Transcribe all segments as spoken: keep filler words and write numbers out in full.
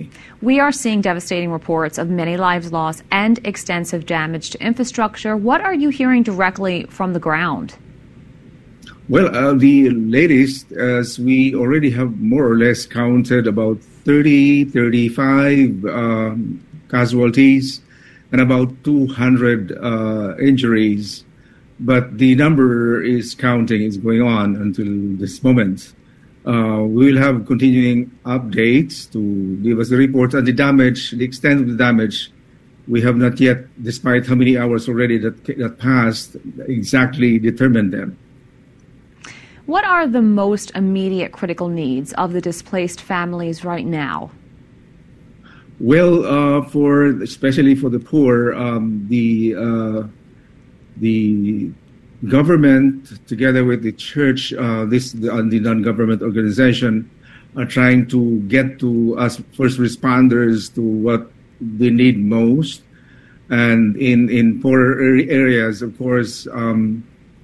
economy. We are seeing devastating reports of many lives lost and extensive damage to infrastructure. What are you hearing directly from the ground? Well, uh, the latest, as we already have more or less counted about thirty, thirty-five um, casualties and about two hundred uh, injuries. But the number is counting, is going on until this moment. Uh, we will have continuing updates to give us the report on the damage, the extent of the damage. We have not yet, despite how many hours already that, that passed, exactly determined them. What are the most immediate critical needs of the displaced families right now? Well, uh, for especially for the poor, um, the uh, the government, together with the church, uh, this the, uh, the non-government organization, are trying to get to us first responders to what they need most, and in in poorer areas, of course. Um,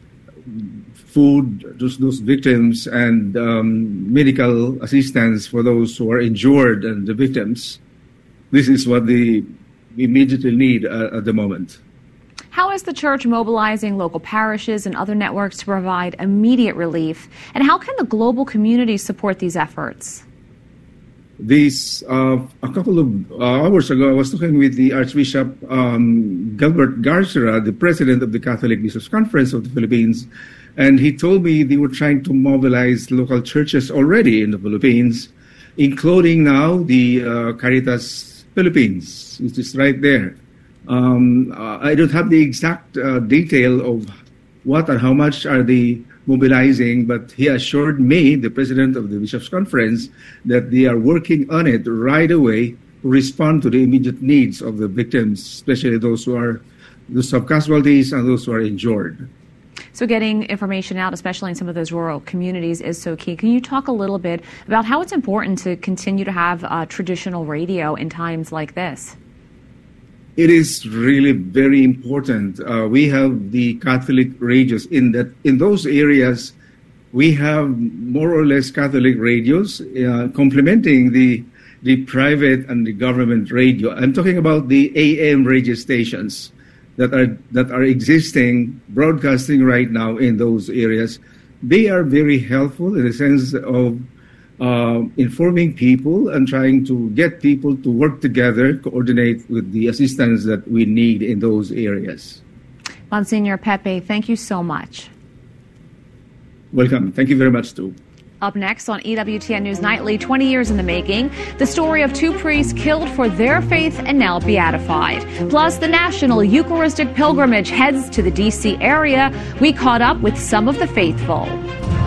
food, those, those victims, and um, medical assistance for those who are injured and the victims. This is what they immediately need uh, at the moment. How is the church mobilizing local parishes and other networks to provide immediate relief? And how can the global community support these efforts? This, uh, a couple of uh, hours ago, I was talking with the Archbishop um, Gilbert Garcia, the president of the Catholic Bishops' Conference of the Philippines, and he told me they were trying to mobilize local churches already in the Philippines, including now the uh, Caritas Philippines, which is right there. Um, uh, I don't have the exact uh, detail of what and how much are they mobilizing, but he assured me, the president of the Bishops' Conference, that they are working on it right away to respond to the immediate needs of the victims, especially those who are those who have casualties and those who are injured. So getting information out, especially in some of those rural communities, is so key. Can you talk a little bit about how it's important to continue to have uh, traditional radio in times like this? It is really very important. Uh, we have the Catholic radios in that in those areas. We have more or less Catholic radios uh, complementing the the private and the government radio. I'm talking about the A M radio stations that are that are existing, broadcasting right now in those areas. They are very helpful in the sense of uh, informing people and trying to get people to work together, coordinate with the assistance that we need in those areas. Monsignor Pepe, thank you so much. Welcome. Thank you very much, too. Up next on E W T N News Nightly, twenty years in the making, the story of two priests killed for their faith and now beatified. Plus, the National Eucharistic Pilgrimage heads to the D C area. We caught up with some of the faithful.